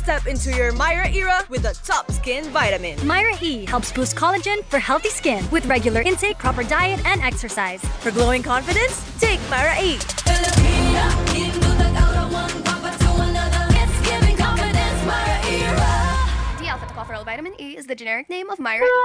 Step into your Myra era with the top skin vitamin. Myra E helps boost collagen for healthy skin with regular intake, proper diet, and exercise. For glowing confidence, take Myra E. D-alpha-tocopherol vitamin E is the generic name of Myra E.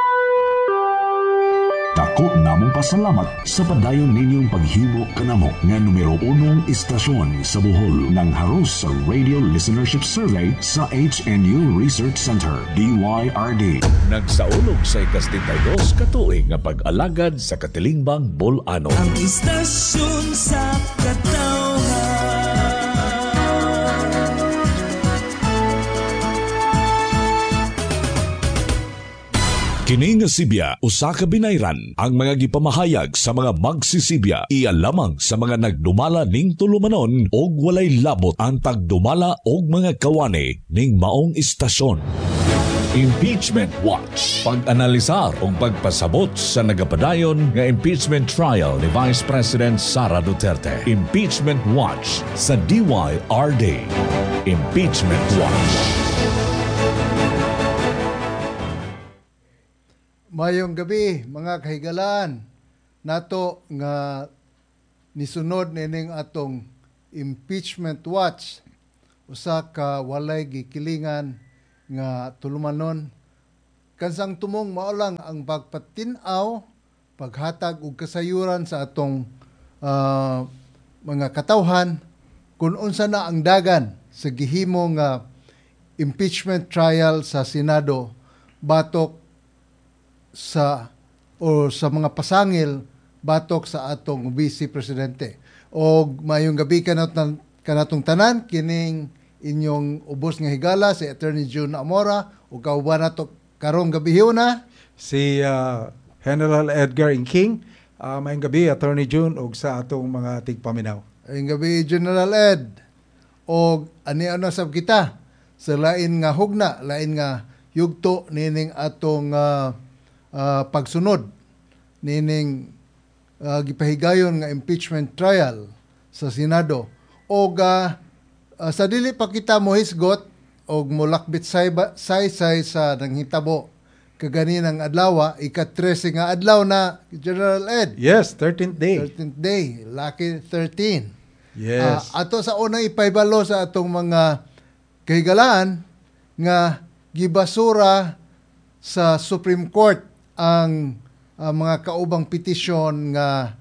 Dako namong pasalamat sa padayon ninyong paghimo kanamo nga numero 1 istasyon sa Bohol ng haros sa Radio Listenership Survey sa HNU Research Center, DYRD. Nagsaulog sa ika-72 katuig nga pag-alagad sa Katilingbang Bolano. Ang istasyon sa katawhan. Kini nga Sibya, usa ka binayran ang mga gipamahayag sa mga magsisibya iya lamang sa mga nagdumala ning tulumanon og walay labot ang pagdumala og mga kawani ning maong istasyon. Impeachment Watch. Pag-analisar o pagpasabot sa nagapadayon nga impeachment trial ni Vice President Sara Duterte. Impeachment Watch sa DYRD. Impeachment Watch. Mayong gabi, mga kahigalaan, nato nga nisunod nining atong impeachment watch, usa ka walay gikilingan nga tulumanon. Kansang tumong maulang ang pagpatinaw, paghatag og kasayuran sa atong mga katawhan, kung unsa na ang dagan sa gihimo nga impeachment trial sa Senado, batok sa mga pasangil batok sa atong Vice Presidente. Og mayong gabi kanatong tanan kining inyong ubos nga higala si Attorney June Amora ug kauban nato karong gabi na si General Edgar King. Mayong gabi Attorney June ug sa atong mga tigpaminaw. Mayong gabi General Ed. Og ani-ano sab kita sa lain nga hugna, lain nga yugto nining atong pagsunod nining gipahigayon nga impeachment trial sa Senado. O sa dili pa kita mohisgot o mulakbit say-say sa nanghitabo kaganinang adlaw, ika-13 nga adlaw na, General Ed. Yes, 13th day. 13th day, lucky 13. Yes. Ato sa unang ipaybalo sa atong mga kahigalaan nga gibasura sa Supreme Court ang mga kaubang petisyon nga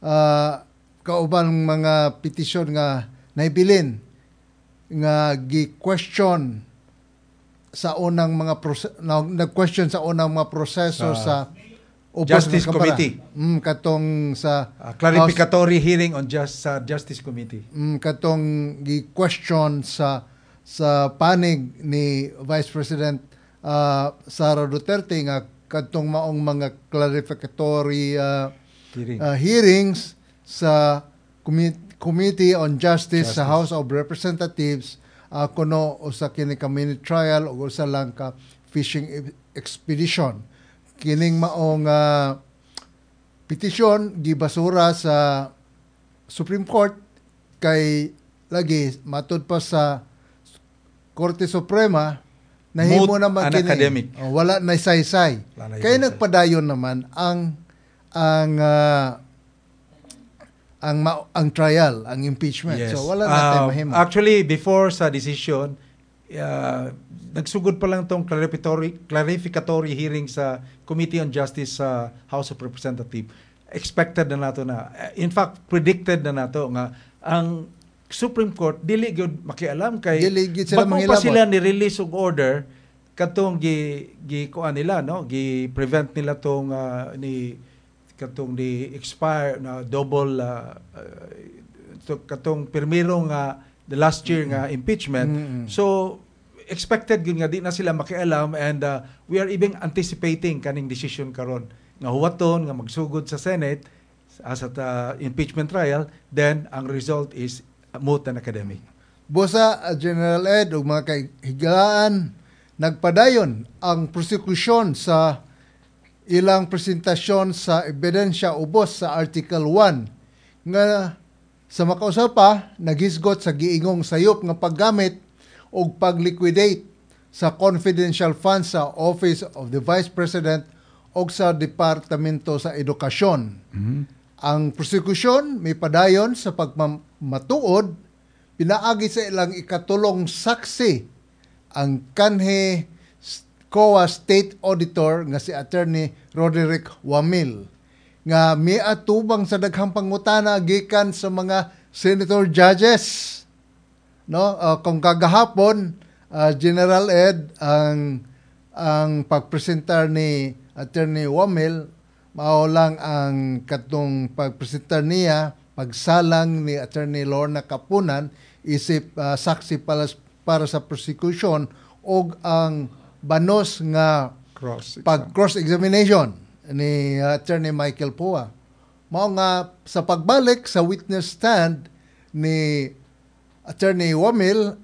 naibilin nga gi-question sa unang mga nag-question sa unang mga proseso sa Justice Committee. Katong sa clarificatory hearing on Justice Committee. Katong gi-question sa panig ni Vice President Sara Duterte nga katong maong mga clarificatory hearings sa Committee on Justice sa House of Representatives, kuno usa kini ka mini trial o usa lang ka fishing expedition. Kining maong petisyon gibasura sa Supreme Court kay lagi matud pa sa Korte Suprema nahimo naman kini academic. Wala na saysay. Kaya nagpadayon naman ang trial, ang impeachment. Yes. So wala na tayo mahimo. Actually, before sa decision, nagsugod pa lang tong clarificatory hearing sa Committee on Justice sa House of Representatives. Expected na nato na. In fact, predicted na nato nga ang Supreme Court dili gyud makialam kay bago pa sila ni-release og order katong kuan nila gi-prevent nila tong katong di expire na double katong pirmiro nga the last year nga impeachment. So expected gyud nga di na sila makialam and we are even anticipating kaning decision karon nga huwaton nga magsugod sa Senate as at impeachment trial, then ang result is moot and academic. Bosa, General Ed, ug mga kahigalaan, nagpadayon ang prosecution sa ilang presentasyon sa ebidensya ubos sa Article 1 nga sa makausap pa, naghisgot sa giingong sayop nga paggamit og pag-liquidate sa confidential funds sa Office of the Vice President o sa Departamento sa Edukasyon. Ang prosekusyon may padayon sa pagmatuod, pinaagi sa ilang ikatulong saksi ang kanhe COA State Auditor nga si Attorney Roderick Wamil nga miatubang sa daghang pangutana gikan sa mga senator judges, no? Kung kagahapon General Ed ang pagpresentar ni Attorney Wamil, mao lang ang katong pagpresentar niya pagsalang ni Attorney Lorna Kapunan isip saksi para sa prosecution og ang banos nga cross-examination ni Attorney Michael Poa. Mao nga sa pagbalik sa witness stand ni Attorney Wamil,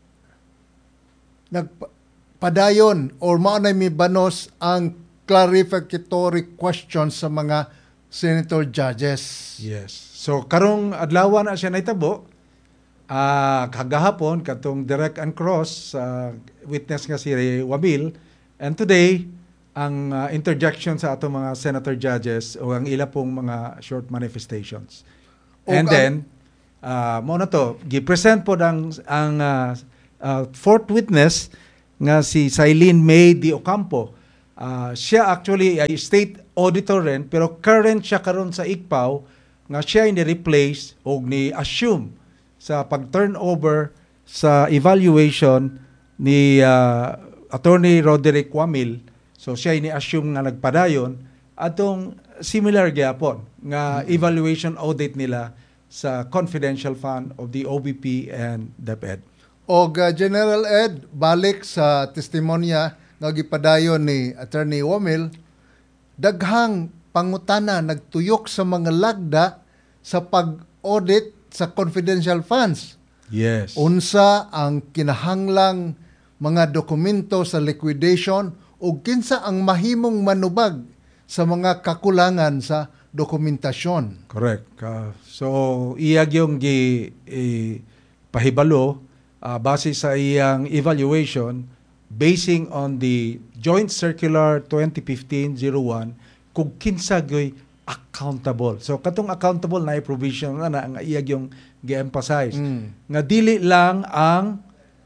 nagpadayon or mao na may banos ang clarificatory questions sa mga senator judges. Yes. So karong adlaw na siya naitabo, kagahapon katong direct and cross witness nga si Wamil, and today ang interjection sa atong mga senator judges o ang ila pong mga short manifestations. And then mo na to gi-present po ang fourth witness nga si Silene May Di Ocampo. Siya actually ay state auditor rin, pero current siya karon sa ICPAW nga siya ni-replace o ni-assume sa pag-turnover sa evaluation ni Attorney Roderick Wamil. So siya ni-assume nga nagpadayon atong similar gyapon nga evaluation audit nila sa confidential fund of the OBP and DepEd. Og General Ed, balik sa testimonya nga gipadayon ni Attorney Wamil, daghang pangutana nagtuyok sa mga lagda sa pag-audit sa confidential funds. Yes. Unsa ang kinahanglang mga dokumento sa liquidation ug kinsa ang mahimong manubag sa mga kakulangan sa dokumentasyon. Correct. So iyag yung pahibalo base sa iyang evaluation basing on the Joint Circular 2015-01 kung kinsa gyoy accountable. So katong accountable na provision na ang iyag yung gi-emphasize nga dili lang ang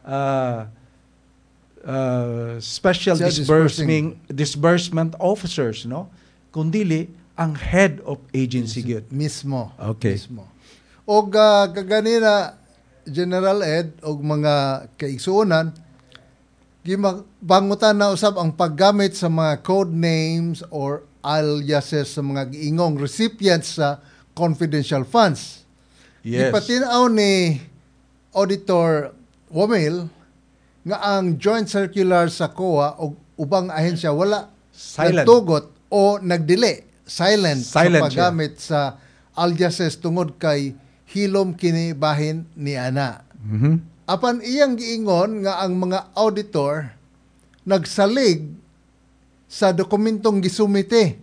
special disbursement officers, no, kundi ang head of agency gyud mismo. Okay. Mismo. Og kaganina General Ed og mga kaigsuonan, gibangutan na usab ang paggamit sa mga code names or aliases sa mga giingong recipients sa confidential funds. Yes. Ipatinaw ni Auditor Wamil nga ang joint circular sa COA o ubang ahensya wala nagtugot o nagdili silent sa paggamit sa aliases tungod kay hilom kini bahin ni ana. Apan iyang giingon nga ang mga auditor nagsalig sa dokumentong gisumite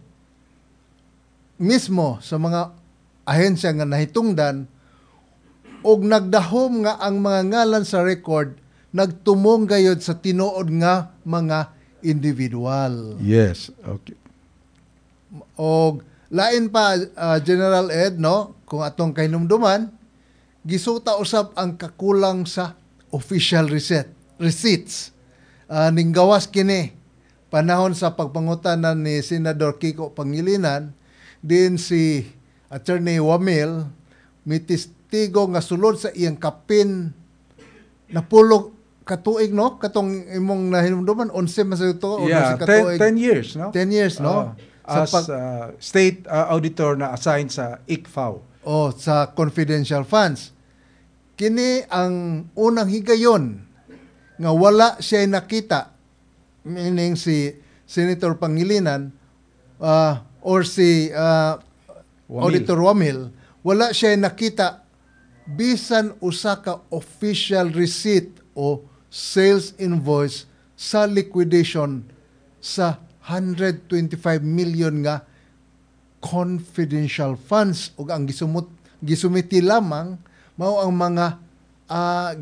mismo sa mga ahensya nga nahitungdan og nagdahom nga ang mga ngalan sa record nagtumong gayod sa tinuod nga mga individual. Yes. Okay. Og lain pa General Ed, no, kung atong kahinumduman, gisuta usab ang kakulang sa official receipts. Ning gawas kini panahon sa pagpangutanan ni Senador Kiko Pangilinan, din si Attorney Wamil may testigo nga sulod sa iyang kapin na pulog katuig, no, katong imong nahinumduman 11 masayto o yeah, 10 years, no? 10 years, no? As state auditor na assigned sa ICFAW. O sa confidential funds. Kini ang unang higayon nga wala siya nakita, meaning si Senator Pangilinan or si Auditor Wamil, wala siya nakita bisan usa ka official receipt o sales invoice sa liquidation sa 125 million nga confidential funds ug ang gisumiti lamang mao ang mga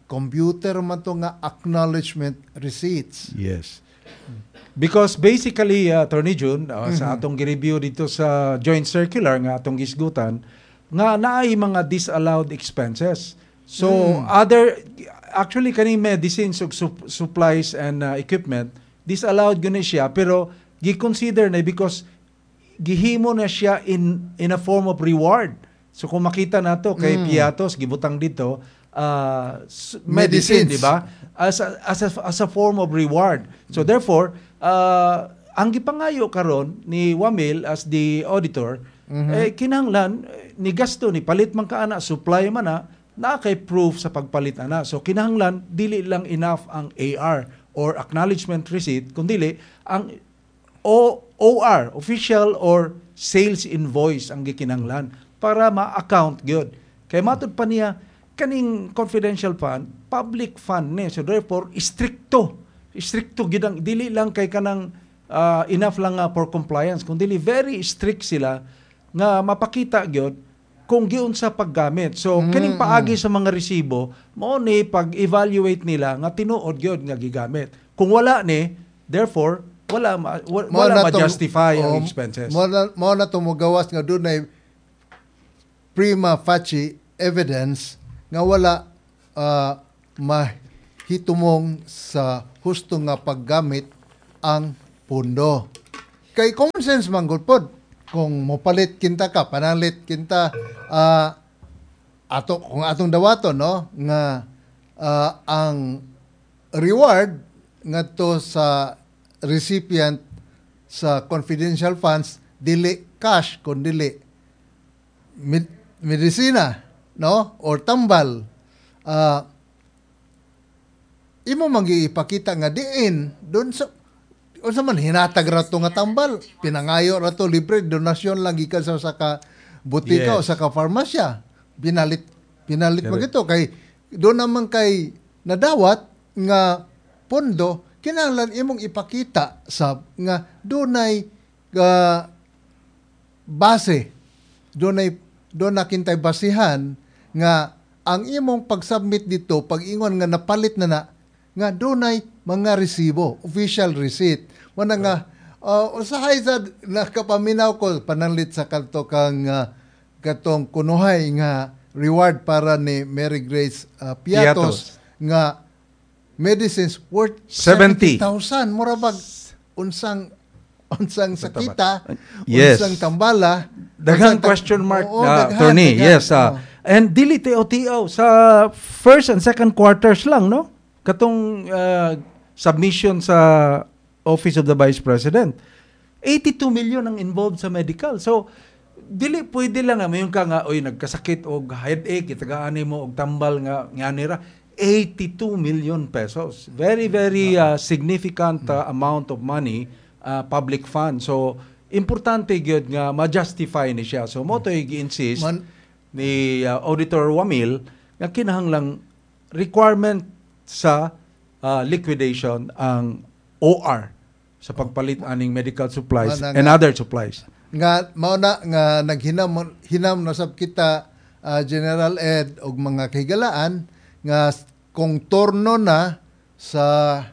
computer man to nga acknowledgement receipts. Yes. Because basically, Attorney June, sa atong gi-review dito sa joint circular nga atong gisgutan, nga naay mga disallowed expenses. So, actually, kaning medicines ug supplies and equipment, disallowed guna siya, pero gi-consider na because gihimo na siya in a form of reward. So, kung makita nato kay Piatos, gibutang dito, medicine, di ba? As a form of reward. So, therefore, ang gipangayo karon ni Wamil as the auditor, kinahanglan ni gasto ni palit man ka ana, supply man na kay proof sa pagpalit ana. So kinahanglan dili lang enough ang AR or acknowledgement receipt, kundi ang OR, official or sales invoice ang gikinahanglan para ma-account gyud. Kay matud pa niya kaning confidential fund, public fund ni. So therefore stricto gid, dili lang kay kanang enough lang for compliance, kundi very strict sila nga mapakita gyud kung giunsa paggamit. So kining paagi sa mga resibo mao ni pag-evaluate nila nga tinuod gyud nga gigamit. Kung wala ni, therefore wala ma-justify ang expenses. Mao na to mogawas nga dunay prima facie evidence nga wala mahitumong sa husto nga paggamit ang pundo. Kay common sense man gud pod, kung mopalit kinta ka, panalit kinta kung atong dawaton, no, nga ang reward ngadto sa recipient sa confidential funds dili cash kundi medisina, no, or tambal, imo ipakita nga diin doon sa unsa man hinatag ra to nga tambal, pinangayo ra to libre, donasyon lang gikan sa ka butika o sa ka farmasya, pinalit magito kay doon naman kay nadawat nga pondo, kinahanglan imong ipakita sa nga dunay base, doon na kintay basihan nga ang imong pag-submit dito, pag-ingon nga napalit na nga dunay mga resibo, official receipt. Wala nga, usahay sa nakapaminaw ko, pananglit sa kanto kang katong kunuhay nga reward para ni Mary Grace Piatos nga medicines worth 70,000. Murabag unsang sakita, unsang tambala. Daghang question mark na attorney. Yes. And dili teo sa first and second quarters lang, no? Katong submission sa Office of the Vice President. 82 million ang involved sa medical. So, dili pwede lang mayon ka nga, oy, nagkasakit o headache, itagaani mo og tambal nga nira. 82 million pesos. Very, very significant amount of money, public fund. So, importante gyud nga ma-justify ni siya. So, mo to gi-insist ni Auditor Wamil nga kinahanglang requirement sa liquidation ang OR sa pagpalit aning medical supplies and other supplies. Nga mao na nga hinam na sab kita General Ed og mga kahigalaan nga kung turno na sa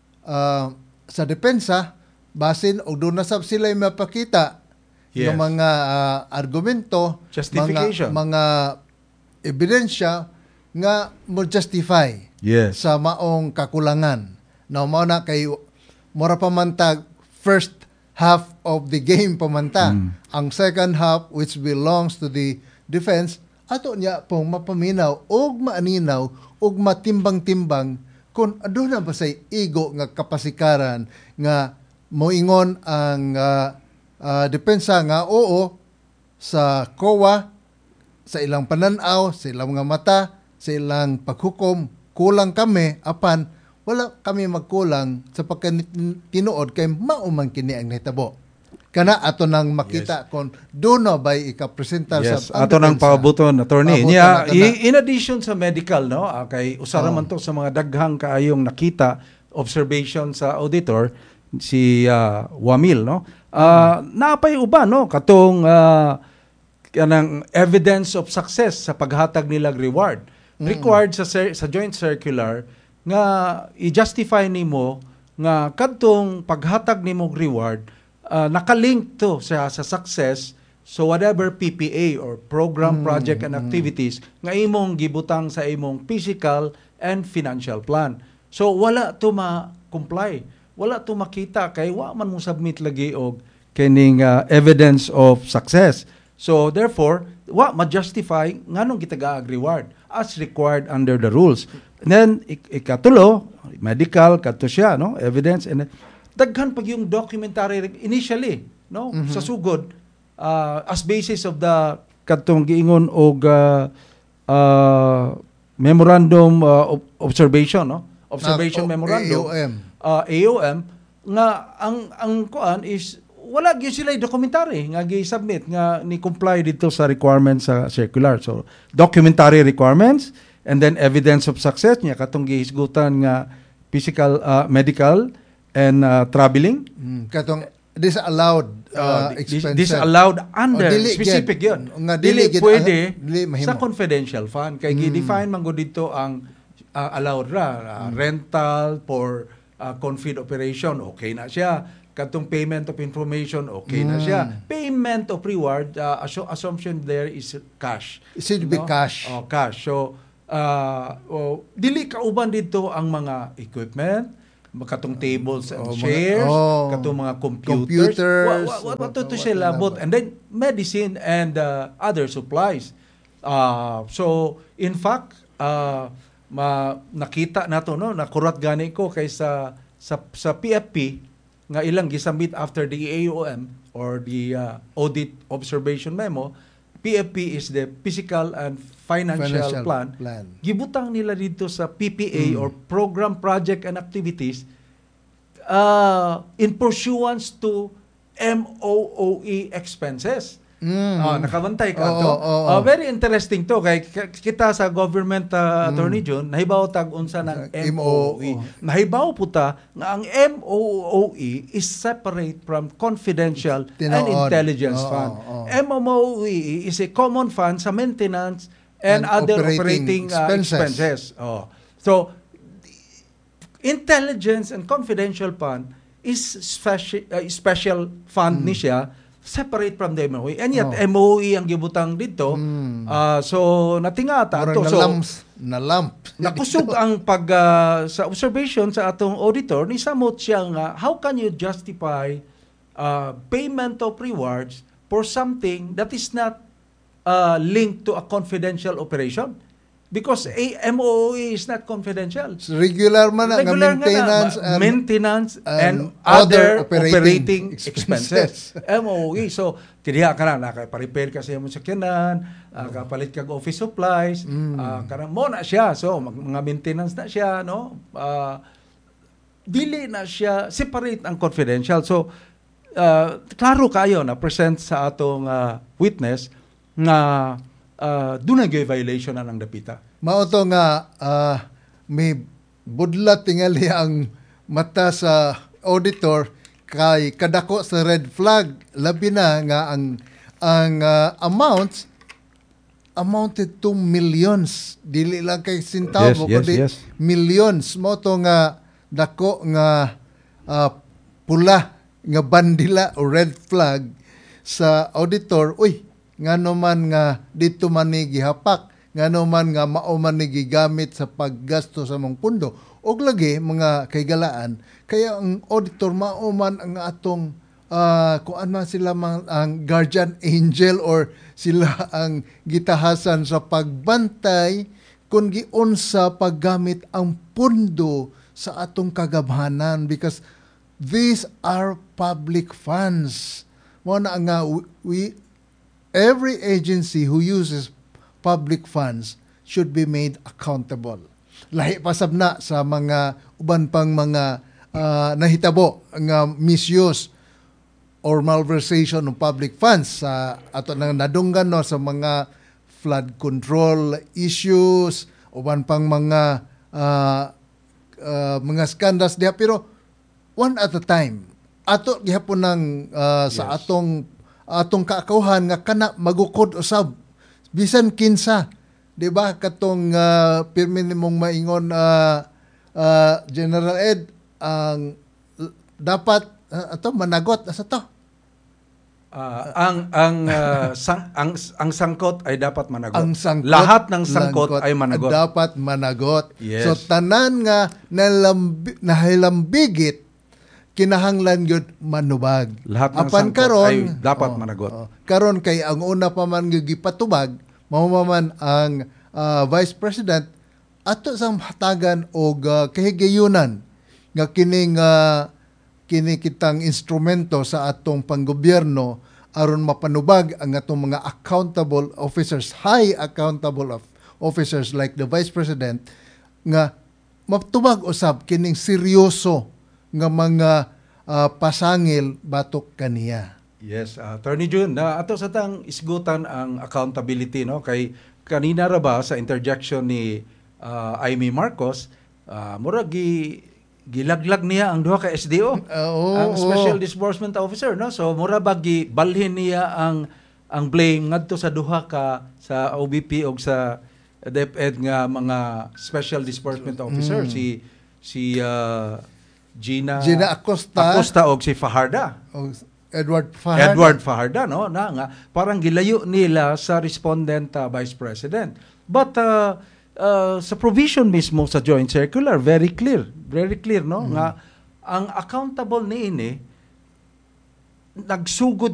depensa basin og doon na sab sila mapakita ng mga argumento, justification, mga ebidensya nga mo justify sa maong kakulangan. Now mao na kay mura pamantag first half of the game pamanta. Ang second half which belongs to the defense ato niya pong mapaminaw og maaninaw og matimbang-timbang kung aduna ba say igo nga kapasikaran nga moingon ang depensa nga oo sa COA, sa ilang pananaw, sa ilang mga mata, sa ilang paghukom, kulang kami apan wala kami magkulang sa pagkatinuod kay mao man kini ang nahitabo. Kana ato nang makita kung dono bay ikapresentar sa ato nang pabuton attorney niya in addition sa medical, no, kay usara man to sa mga daghang kaayong nakita observation sa auditor si Wamil, no, napay uban, no, katong kanang evidence of success sa paghatag nilang reward. required sa joint circular nga i-justify nimo nga kadtong paghatag nimong reward nakalink to sa success. So whatever PPA or program, project and activities nga imong gibutang sa imong physical and financial plan. So wala to ma-comply. Wala to makita kay wa man mo submit lagi og kining evidence of success. So therefore, wa ma-justify nganong gitaga reward as required under the rules. And then ikatulo, medical kadto siya, no? Evidence and daghan pag yung documentary initially, no? Sa sugod as basis of the kadtong giingon og memorandum observation, no? Observation memorandum. AOM nga ang kuan is wala gyud sila documentary nga gi-submit nga ni comply dito sa requirements sa circular. So documentary requirements and then evidence of success niya katong gihisgutan nga physical, medical and traveling. Katong disallowed expenses. Disallowed under specific yun. Dili pwede sa confidential fund. Kaya gi-define man go dito ang allowed rental for confid operation, okay na siya. Katong payment of information, okay na siya. Payment of reward, assumption there is cash. It should be cash. Cash. So, dili kauban dito ang mga equipment, katong tables and chairs, katong mga computers. What to sila labot. And then, medicine and other supplies. So, in fact, nakita nato, no, nakurat gani ko kay sa PFP, nga ilang gisubmit after the AOM or the audit observation memo. PFP is the physical and financial plan. Gibutang nila dito sa PPA or program, project and activities in pursuance to MOOE expenses. Nakabantay ka to. Very interesting to kay kita sa government attorney John nahibaw tag unsa ng MOOE. Nahibaw puta nga ang MOOE is separate from confidential and intelligence fund. MOOE is a common fund sa maintenance and other operating expenses. So intelligence and confidential fund is special fund ni siya, separate from the MOE. And yet, MOE ang gibutang dito. So, natingata. Nakusog ang sa observation sa atong auditor, ni samot siya nga, how can you justify payment of rewards for something that is not linked to a confidential operation? Because MOE is not confidential. So regular man na maintenance and other operating expenses. MOE. So, kiniha ka na, nakaparepair ka sa iyong sakyanan, kapalit kag office supplies, karang mo na siya. So, mga maintenance na siya, no? Dili na siya, separate ang confidential. So, klaro kayo na present sa atong witness na doon nag violation na ng dapita. Mao to nga may budlat tingali ang mata sa auditor kay kadako sa red flag labi na nga ang amounts amounted to millions, dili lang kay sintavo kundi millions. Mao to nga dako nga pula nga bandila o red flag sa auditor. Uy, ngano man nga dito man ni gihapak, ngano man nga mao man ni gigamit sa paggasto sa mong pundo, og lagi mga kaygalaan. Kaya ang auditor mao man ang atong kuan man sila ang guardian angel or sila ang gitahasan sa pagbantay kung giunsa paggamit ang pundo sa atong kagabhanan, because these are public funds. Mo na nga every agency who uses public funds should be made accountable. Lahi pasab na sa mga uban pang mga nahitabo nga misuse or malversation ng public funds sa ato nang nadunggan no sa mga flood control issues, uban pang mga scandals diha, pero one at a time. Ato gihapon ng sa atong kaakawhan nga kana magukod usab bisan kinsa di ba katong pirmi nimong maingon General Ed ang dapat ato managot asa to. Ang sangkot ay dapat managot. Ang sangkot, Lahat ng sangkot ay managot. Dapat managot. Yes. So tanan nga nahilambigit kinahanglan gyud manubag. Lahat ng Apan sangkot karon ay dapat managot. Karon kay ang una pa man nga gipatubag mao man ang Vice President ato sang hatagan og kahigayunan nga kini kitang instrumento sa atong panggobyerno aron mapanubag ang atong mga accountable officers, high accountable officers like the Vice President nga matubag usab kining seryoso nga mga pasangil batok kaniya. Yes, Attorney June, ato sa tang isgutan ang accountability, no? Kay kanina ra ba sa interjection ni Amy Marcos, murag gilaglag niya ang duha ka SDO, ang Special Disbursement Officer, no? So mura ba gibalhin niya ang blame ngadto sa duha ka sa OBP o sa DepEd nga mga Special Disbursement Officer, si Gina Acosta o si Fajarda. Edward Fajarda, no? Nga parang gilayo nila sa respondent Vice President. But sa provision mismo sa joint circular, very clear, no? Nga ang accountable niini nagsugod